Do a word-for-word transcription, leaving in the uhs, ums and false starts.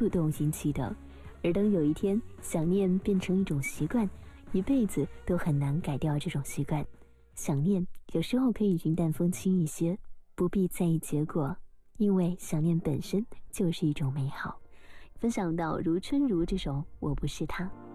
触动引起的。而当有一天想念变成一种习惯，一辈子都很难改掉这种习惯。想念有时候可以云淡风轻一些，不必在意结果，因为想念本身就是一种美好。分享到如春如这首《我不是他》。